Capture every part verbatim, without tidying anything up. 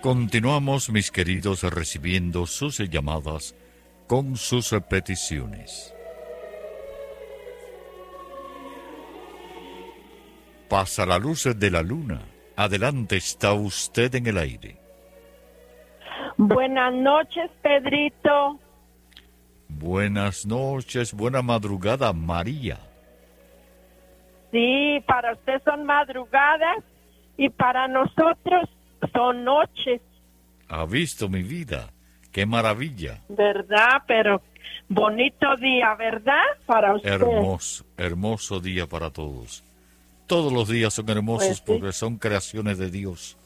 Continuamos, mis queridos, recibiendo sus llamadas con sus peticiones. Pasa la luz de la luna. Adelante, está usted en el aire. Buenas noches, Pedrito. Buenas noches, buena madrugada, María. Sí, para usted son madrugadas y para nosotros son noches. ¿Ha visto mi vida? ¡Qué maravilla! ¿Verdad? Pero bonito día, ¿verdad? Para usted. Hermoso, hermoso día para todos. Todos los días son hermosos Pues sí. porque son creaciones de Dios.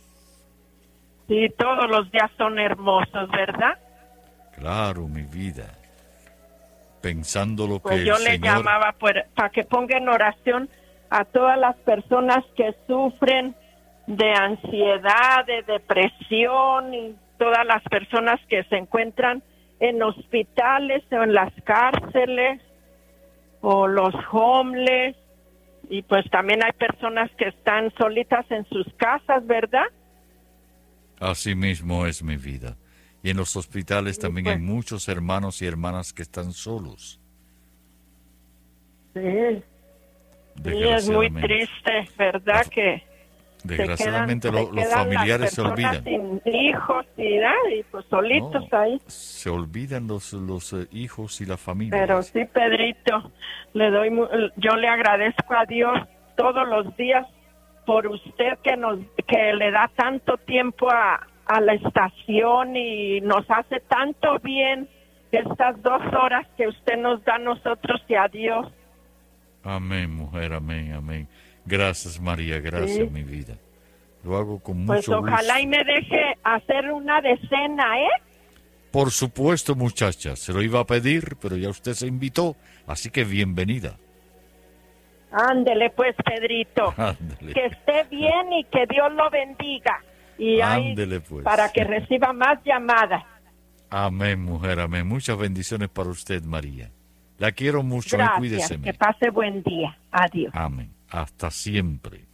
Sí, todos los días son hermosos, ¿verdad? Claro, mi vida. Pensando lo Pues que yo el le Señor... llamaba por- para que ponga en oración a todas las personas que sufren de ansiedad, de depresión y todas las personas que se encuentran en hospitales o en las cárceles o los homeless, y pues también hay personas que están solitas en sus casas, ¿verdad? Así mismo es mi vida. Y en los hospitales también pues. hay muchos hermanos y hermanas que están solos. Sí, sí, es muy Desgraciadamente. triste, ¿verdad? La- Que Desgraciadamente se quedan, lo- se los quedan familiares las se personas olvidan. sin hijos y, ¿verdad? Y pues solitos No, ahí. se olvidan los, los eh, hijos y la familia. Pero sí, Pedrito, le doy, mu- yo le agradezco a Dios todos los días por usted que nos, que le da tanto tiempo a, a la estación y nos hace tanto bien estas dos horas que usted nos da a nosotros y a Dios. Amén, mujer, amén, amén. Gracias, María, gracias, Sí. mi vida. Lo hago con Pues mucho ojalá gusto. y me deje hacer una decena, ¿eh? Por supuesto, muchacha, se lo iba a pedir, pero ya usted se invitó, así que bienvenida. Ándele pues, Pedrito. Ándele. Que esté bien y que Dios lo bendiga. Y ahí, Ándele, pues. para que reciba más llamadas. Amén, mujer, amén. Muchas bendiciones para usted, María. La quiero mucho y Gracias. cuídese. Que pase buen día. Adiós. Amén. Hasta siempre.